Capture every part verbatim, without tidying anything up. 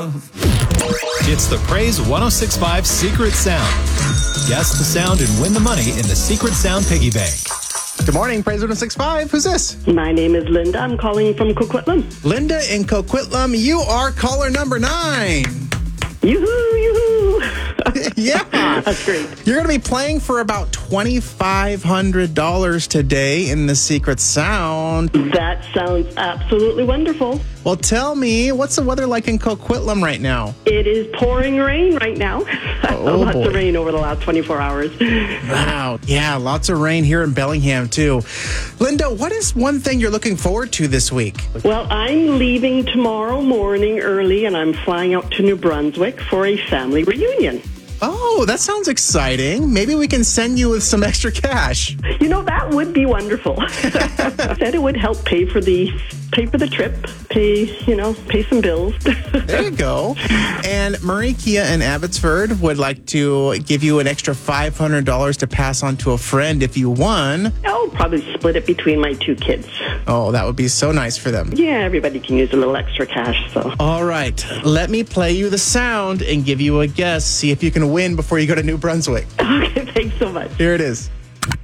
It's the Praise one oh six point five Secret Sound. Guess the sound and win the money in the Secret Sound Piggy Bank. Good morning, Praise one oh six point five. Who's this? My name is Linda. I'm calling from Coquitlam. Linda in Coquitlam. You are caller number nine. Yoo-hoo, yoo-hoo. Yeah. That's great. You're going to be playing for about twenty-five hundred dollars today in the Secret Sound. That sounds absolutely wonderful. Well, tell me, what's the weather like in Coquitlam right now? It is pouring rain right now. Oh, lots boy. of rain over the last twenty-four hours. Wow. Yeah, lots of rain here in Bellingham, too. Linda, what is one thing you're looking forward to this week? Well, I'm leaving tomorrow morning early, and I'm flying out to New Brunswick for a family reunion. Oh, that sounds exciting. Maybe we can send you with some extra cash. You know, that would be wonderful. Said it would help pay for the pay for the trip, pay, you know, pay some bills. There you go. And Murray Kia in Abbotsford would like to give you an extra five hundred dollars to pass on to a friend if you won. I'll probably split it between my two kids. Oh, that would be so nice for them. Yeah, everybody can use a little extra cash, so. All right. Let me play you the sound and give you a guess. See if you can win before you go to New Brunswick. Okay, thanks so much. Here it is.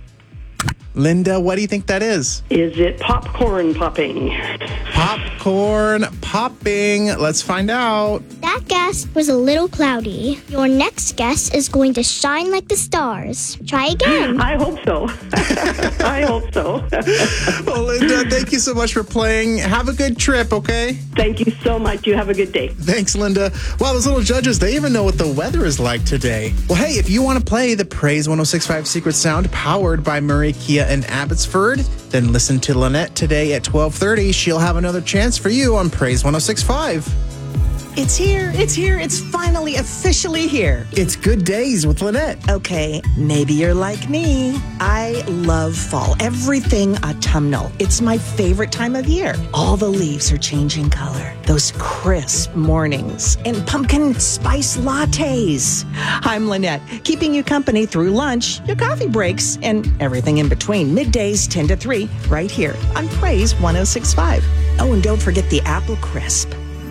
Linda, what do you think that is? Is it popcorn popping? Popcorn popping. Let's find out. That guess was a little cloudy. Your next guess is going to shine like the stars. Try again. I hope so. I hope so. Well, Linda, thank you so much for playing. Have a good trip, okay? Thank you so much. You have a good day. Thanks, Linda. Wow, those little judges, they even know what the weather is like today. Well, hey, if you want to play the Praise one oh six point five Secret Sound powered by Murray Kia in Abbotsford, then listen to Lynette today at twelve thirty. She'll have another chance for you on Praise one oh six point five. It's here, it's here, it's finally officially here. It's Good Days with Lynette. Okay, maybe you're like me. I love fall, everything autumnal. It's my favorite time of year. All the leaves are changing color. Those crisp mornings and pumpkin spice lattes. I'm Lynette, keeping you company through lunch, your coffee breaks, and everything in between. Middays ten to three, right here on Praise one oh six point five. Oh, and don't forget the apple crisp.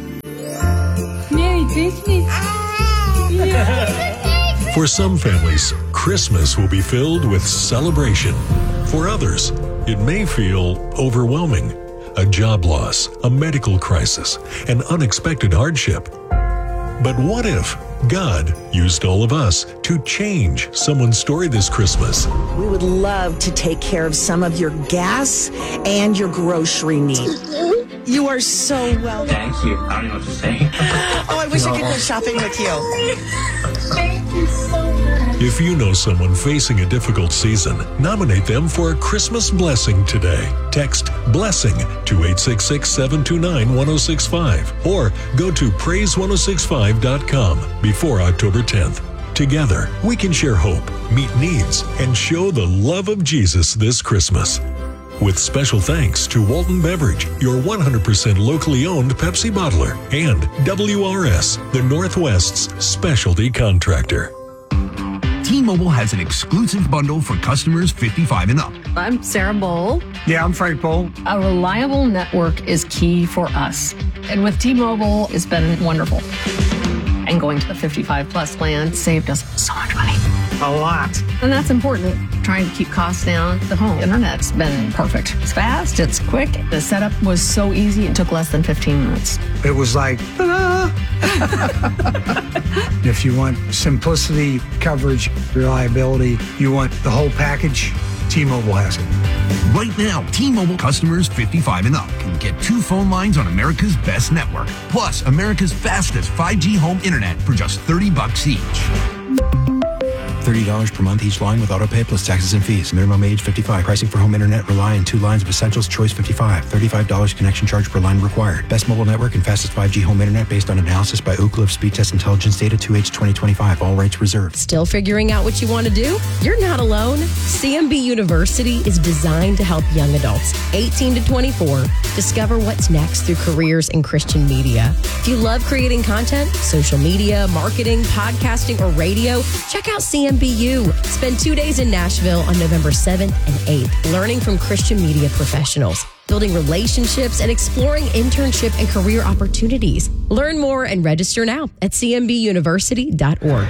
Merry Christmas. For some families, Christmas will be filled with celebration. For others, it may feel overwhelming. A job loss, a medical crisis, an unexpected hardship. But what if God used all of us to change someone's story this Christmas? We would love to take care of some of your gas and your grocery needs. You are so welcome. Thank you. I don't know what to say. Oh, I wish I could go shopping with you. Thank you so much. If you know someone facing a difficult season, nominate them for a Christmas blessing today. Text BLESSING to eight six six, seven two nine, one oh six five or go to praise one oh six five dot com before October tenth. Together, we can share hope, meet needs, and show the love of Jesus this Christmas. With special thanks to Walton Beverage, your one hundred percent locally owned Pepsi bottler, and W R S, the Northwest's specialty contractor. T-Mobile has an exclusive bundle for customers fifty-five and up. I'm Sarah Bowl. Yeah, I'm Frank Bowl. A reliable network is key for us. And with T-Mobile, it's been wonderful. And going to the fifty-five plus plan saved us so much money. A lot. And that's important. Trying to keep costs down. The home internet's been perfect. It's fast, it's quick. The setup was so easy, it took less than fifteen minutes. It was like, ta-da! If you want simplicity, coverage, reliability, you want the whole package, T-Mobile has it. Right now, T-Mobile customers fifty-five and up can get two phone lines on America's best network, plus America's fastest five G home internet for just thirty bucks each. thirty dollars per month each line with autopay plus taxes and fees. Minimum age fifty-five. Pricing for home internet rely on two lines of Essentials Choice fifty-five. thirty-five dollars connection charge per line required. Best mobile network and fastest five G home internet based on analysis by Oak Cliff Speed Test Intelligence Data two H twenty twenty-five. All rights reserved. Still figuring out what you want to do? You're not alone. C M B University is designed to help young adults eighteen to twenty-four discover what's next through careers in Christian media. If you love creating content, social media, marketing, podcasting, or radio, check out C M B U. Spend two days in Nashville on November seventh and eighth, learning from Christian media professionals. building relationships, and exploring internship and career opportunities. Learn more and register now at c m b university dot org.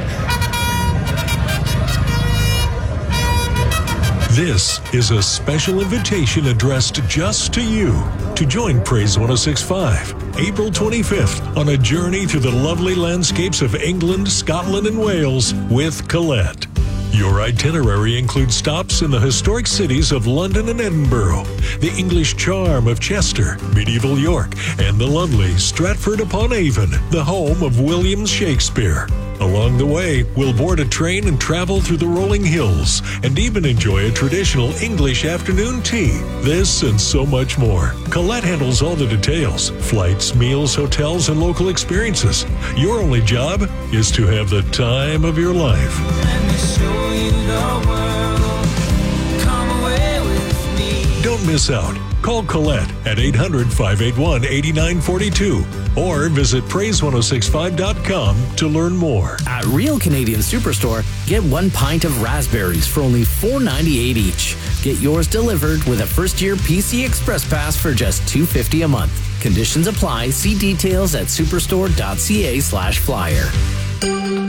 This is a special invitation addressed just to you to join Praise one oh six point five April twenty-fifth on a journey through the lovely landscapes of England, Scotland, and Wales with Colette. Your itinerary includes stops in the historic cities of London and Edinburgh, the English charm of Chester, medieval York, and the lovely Stratford-upon-Avon, the home of William Shakespeare. Along the way, we'll board a train and travel through the rolling hills and even enjoy a traditional English afternoon tea. This and so much more. Colette handles all the details: flights, meals, hotels, and local experiences. Your only job is to have the time of your life. Let me show you the world. Come away with me. Don't miss out. Call Colette at eight hundred, five eight one, eight nine four two or visit praise one oh six five dot com to learn more. At Real Canadian Superstore, get one pint of raspberries for only four ninety-eight each. Get yours delivered with a first-year P C Express Pass for just two fifty a month. Conditions apply. See details at superstore dot c a slash flyer.